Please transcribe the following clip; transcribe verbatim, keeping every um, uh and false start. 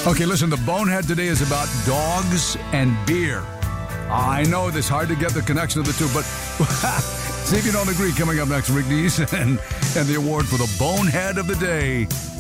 Okay, listen, the bonehead today is about dogs and beer. I know it's hard to get the connection of the two, but see if you don't agree. Coming up next, Rick Dees and, and the award for the bonehead of the day.